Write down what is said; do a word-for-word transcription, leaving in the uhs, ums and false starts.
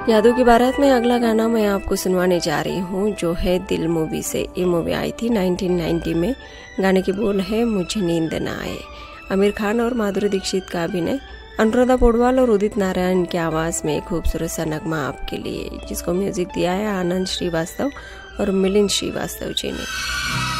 यादों की बारात में अगला गाना मैं आपको सुनवाने जा रही हूँ, जो है दिल मूवी से। ये मूवी आई थी नाइनटीन नाइंटी में। गाने के बोल है मुझे नींद न आए। आमिर खान और माधुरी दीक्षित का अभिनय, अनुराधा पौडवाल और उदित नारायण की आवाज़ में एक खूबसूरत सा नगमा आपके लिए, जिसको म्यूजिक दिया है आनंद श्रीवास्तव और मिलिंद श्रीवास्तव जी ने।